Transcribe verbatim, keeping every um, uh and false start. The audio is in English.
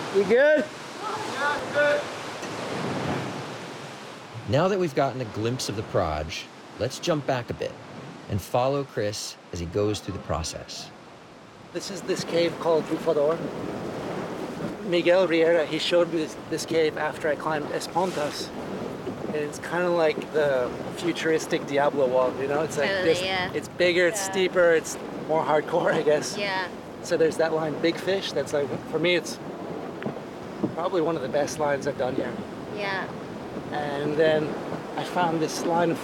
You good? Now that we've gotten a glimpse of the Proj, let's jump back a bit and follow Chris as he goes through the process. This is this cave called Bufador. Miguel Riera, he showed me this, this cave after I climbed Espontas. And it's kind of like the futuristic Diablo wall, you know? It's like Totally, this, yeah. it's bigger, it's Yeah. steeper, it's more hardcore, I guess. Yeah. So there's that line, Big Fish, that's like, for me, it's probably one of the best lines I've done here. Yeah. And then I found this line of